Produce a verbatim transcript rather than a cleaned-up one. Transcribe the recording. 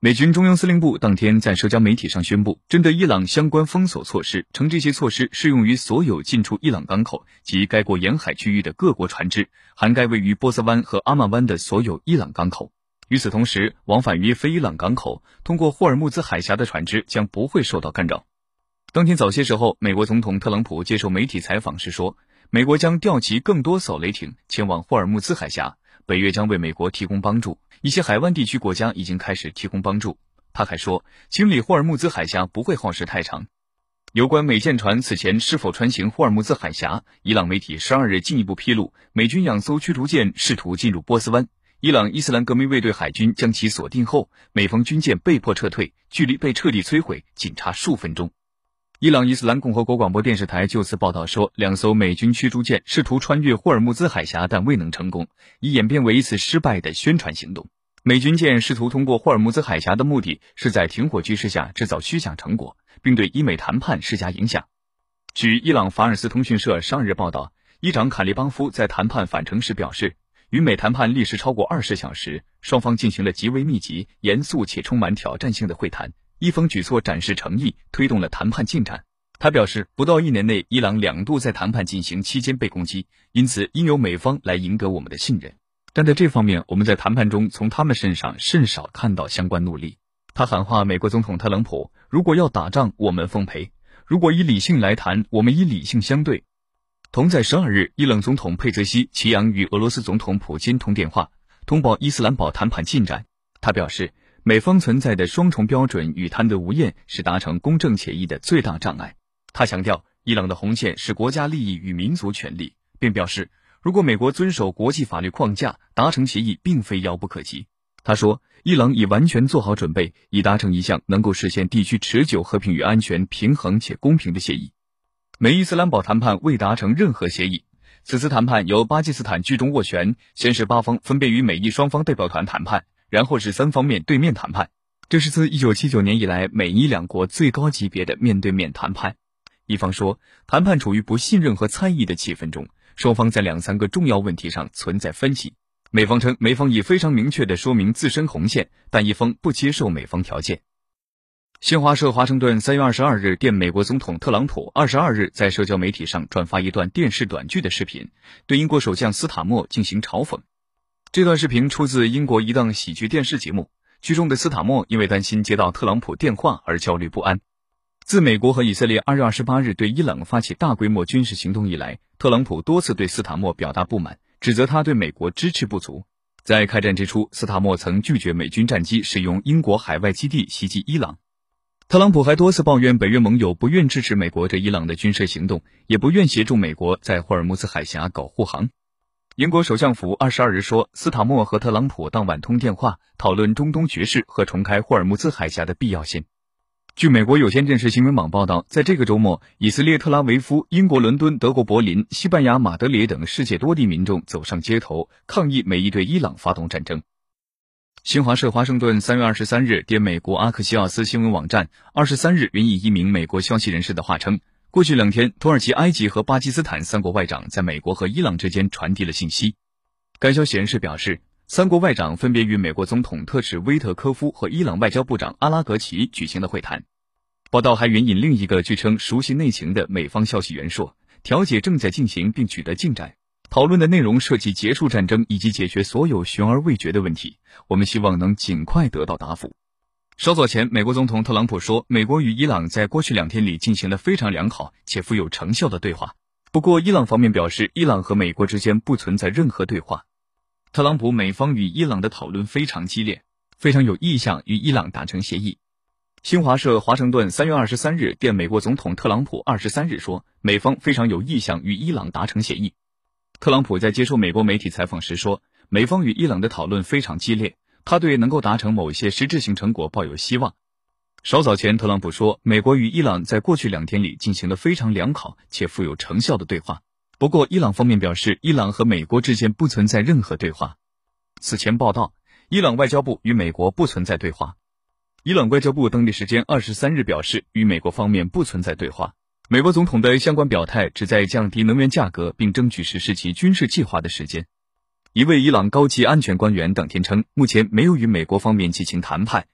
美军中央司令部当天在社交媒体上宣布，针对伊朗相关封锁措施，称这些措施适用于所有进出伊朗港口及该国沿海区域的各国船只，涵盖位于波斯湾和阿曼湾的所有伊朗港口。与此同时，往返于非伊朗港口通过霍尔木兹海峡的船只将不会受到干扰。当天早些时候，美国总统特朗普接受媒体采访时说，美国将调集更多扫雷艇前往霍尔木兹海峡，北约将为美国提供帮助，一些海湾地区国家已经开始提供帮助。他还说，清理霍尔木兹海峡不会耗时太长。有关美舰船此前是否穿行霍尔木兹海峡，伊朗媒体十二日进一步披露，美军两艘驱逐舰试图进入波斯湾，伊朗伊斯兰革命卫队海军将其锁定后，美方军舰被迫撤退，距离被彻底摧毁仅差数分钟。伊朗伊斯兰共和国广播电视台就此报道说，两艘美军驱逐舰试图穿越霍尔木兹海峡，但未能成功，已演变为一次失败的宣传行动。美军舰试图通过霍尔木兹海峡的目的是在停火局势下制造虚假成果，并对伊美谈判施加影响。据伊朗法尔斯通讯社上日报道，议长卡利巴夫在谈判返程时表示，与美谈判历时超过二十小时，双方进行了极为密集、严肃且充满挑战性的会谈，一方举措展示诚意，推动了谈判进展。他表示，不到一年内，伊朗两度在谈判进行期间被攻击，因此应由美方来赢得我们的信任。但在这方面，我们在谈判中从他们身上甚少看到相关努力。他喊话美国总统特朗普，如果要打仗，我们奉陪；如果以理性来谈，我们以理性相对。同在十二日，伊朗总统佩泽西齐扬与俄罗斯总统普京通电话，通报伊斯兰堡谈判进展。他表示，美方存在的双重标准与贪得无厌是达成公正协议的最大障碍。他强调，伊朗的红线是国家利益与民族权利，并表示，如果美国遵守国际法律框架，达成协议并非遥不可及。他说，伊朗已完全做好准备，以达成一项能够实现地区持久和平与安全、平衡且公平的协议。美伊斯兰堡谈判未达成任何协议，此次谈判由巴基斯坦居中斡旋，先是巴方分别与美伊双方代表团谈判，然后是三方面对面谈判。这是自一九七九年以来美伊两国最高级别的面对面谈判。一方说，谈判处于不信任和猜疑的气氛中，双方在两三个重要问题上存在分歧。美方称，美方已非常明确地说明自身红线，但一方不接受美方条件。新华社华盛顿三月二十二日电美国总统特朗普二十二日在社交媒体上转发一段电视短剧的视频，对英国首相斯塔默进行嘲讽。这段视频出自英国一档喜剧电视节目，剧中的斯塔默因为担心接到特朗普电话而焦虑不安。自美国和以色列二月二十八日对伊朗发起大规模军事行动以来，特朗普多次对斯塔默表达不满，指责他对美国支持不足。在开战之初，斯塔默曾拒绝美军战机使用英国海外基地袭击伊朗。特朗普还多次抱怨北约盟友不愿支持美国对伊朗的军事行动，也不愿协助美国在霍尔木兹海峡搞护航。英国首相府二十二日说，斯塔默和特朗普当晚通电话，讨论中东局势和重开霍尔木兹海峡的必要性。据美国有线电视新闻网报道，在这个周末，以色列特拉维夫、英国伦敦、德国柏林、西班牙马德里等世界多地民众走上街头，抗议美伊对伊朗发动战争。新华社华盛顿三月二十三日电美国阿克西奥斯新闻网站二十三日援引一名美国消息人士的话称，过去两天，土耳其、埃及和巴基斯坦三国外长在美国和伊朗之间传递了信息。该消息人士表示，三国外长分别与美国总统特使威特科夫和伊朗外交部长阿拉格齐举行了会谈。报道还援引另一个据称熟悉内情的美方消息源说，调解正在进行并取得进展，讨论的内容涉及结束战争以及解决所有悬而未决的问题，我们希望能尽快得到答复。稍早前，美国总统特朗普说，美国与伊朗在过去两天里进行了非常良好且富有成效的对话。不过，伊朗方面表示，伊朗和美国之间不存在任何对话。特朗普美方与伊朗的讨论非常激烈，非常有意向与伊朗达成协议。新华社华盛顿三月二十三日电美国总统特朗普二十三日说，美方非常有意向与伊朗达成协议。特朗普在接受美国媒体采访时说，美方与伊朗的讨论非常激烈，他对能够达成某些实质性成果抱有希望。稍早前，特朗普说，美国与伊朗在过去两天里进行了非常良好且富有成效的对话。不过，伊朗方面表示，伊朗和美国之间不存在任何对话。此前报道，伊朗外交部与美国不存在对话。伊朗外交部当地时间二十三日表示，与美国方面不存在对话。美国总统的相关表态旨在降低能源价格并争取实施其军事计划的时间。一位伊朗高级安全官员当天称，目前没有与美国方面进行谈判，